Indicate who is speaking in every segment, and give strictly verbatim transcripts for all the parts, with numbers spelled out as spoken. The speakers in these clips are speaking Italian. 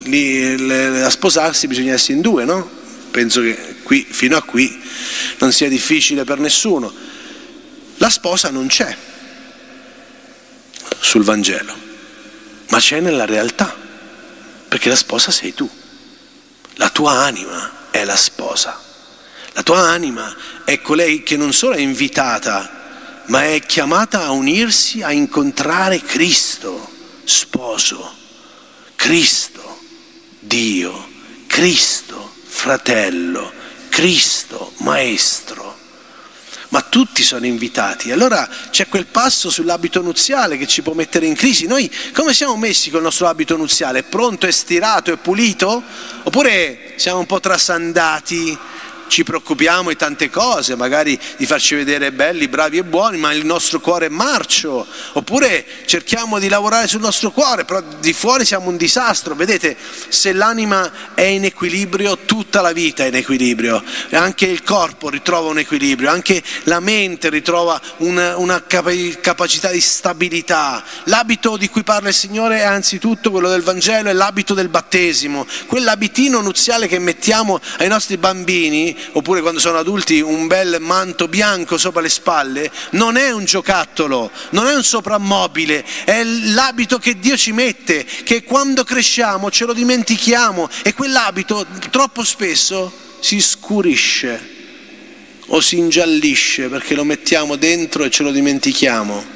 Speaker 1: lì, le, a sposarsi bisogna essere in due, no? Penso che qui, fino a qui, non sia difficile per nessuno. La sposa non c'è sul Vangelo, ma c'è nella realtà, perché la sposa sei tu. La tua anima è la sposa. La tua anima è colei che non solo è invitata, ma è chiamata a unirsi, a incontrare Cristo, sposo, Cristo, Dio, Cristo, fratello, Cristo, maestro. Ma tutti sono invitati. Allora c'è quel passo sull'abito nuziale che ci può mettere in crisi. Noi come siamo messi col nostro abito nuziale? È pronto, è stirato, è pulito? Oppure siamo un po' trasandati? Ci preoccupiamo di tante cose, magari di farci vedere belli, bravi e buoni, ma il nostro cuore è marcio. Oppure cerchiamo di lavorare sul nostro cuore, però di fuori siamo un disastro. Vedete, se l'anima è in equilibrio, tutta la vita è in equilibrio. Anche il corpo ritrova un equilibrio, anche la mente ritrova una, una capacità di stabilità. L'abito di cui parla il Signore è anzitutto quello del Vangelo, è l'abito del battesimo. Quell'abitino nuziale che mettiamo ai nostri bambini, oppure quando sono adulti un bel manto bianco sopra le spalle, non è un giocattolo, non è un soprammobile, è l'abito che Dio ci mette, che quando cresciamo ce lo dimentichiamo, e quell'abito troppo spesso si scurisce o si ingiallisce perché lo mettiamo dentro e ce lo dimentichiamo.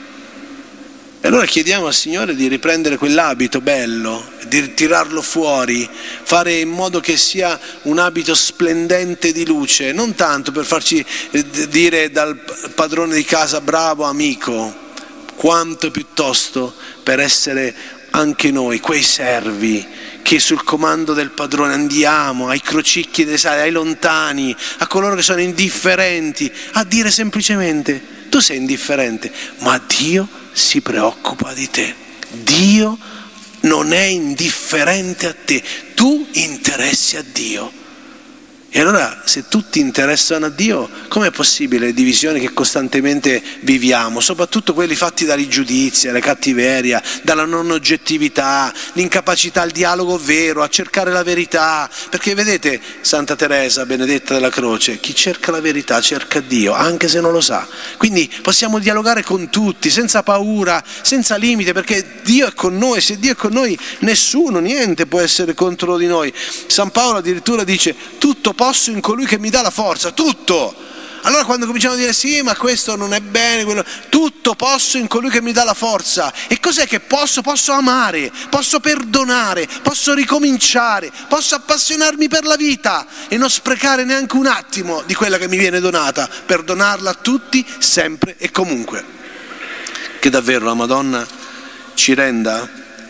Speaker 1: E allora chiediamo al Signore di riprendere quell'abito bello, di tirarlo fuori, fare in modo che sia un abito splendente di luce, non tanto per farci dire dal padrone di casa bravo amico, quanto piuttosto per essere anche noi quei servi che sul comando del padrone andiamo ai crocicchi dei sali, ai lontani, a coloro che sono indifferenti, a dire semplicemente: tu sei indifferente, ma Dio si preoccupa di te. Dio non è indifferente a te, tu interessi a Dio. E allora, se tutti interessano a Dio, com'è possibile le divisioni che costantemente viviamo, soprattutto quelli fatti dall'ingiudizia, la cattiveria, dalla non oggettività, l'incapacità al dialogo vero, a cercare la verità? Perché vedete, Santa Teresa, benedetta della croce, chi cerca la verità cerca Dio, anche se non lo sa. Quindi possiamo dialogare con tutti, senza paura, senza limite, perché Dio è con noi. Se Dio è con noi, nessuno, niente può essere contro di noi. San Paolo addirittura dice: tutto posso in colui che mi dà la forza, tutto. Allora quando cominciamo a dire sì, ma questo non è bene, quello... tutto posso in colui che mi dà la forza. E cos'è che posso? Posso amare, posso perdonare, posso ricominciare, posso appassionarmi per la vita e non sprecare neanche un attimo di quella che mi viene donata, per donarla a tutti, sempre e comunque. Che davvero la Madonna ci renda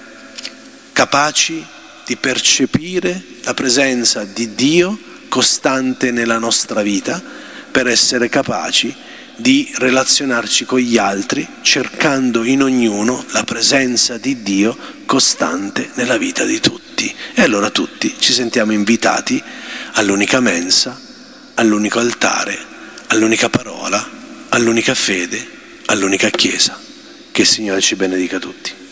Speaker 1: capaci di percepire la presenza di Dio costante nella nostra vita, per essere capaci di relazionarci con gli altri, cercando in ognuno la presenza di Dio costante nella vita di tutti. E allora tutti ci sentiamo invitati all'unica mensa, all'unico altare, all'unica parola, all'unica fede, all'unica Chiesa. Che il Signore ci benedica tutti.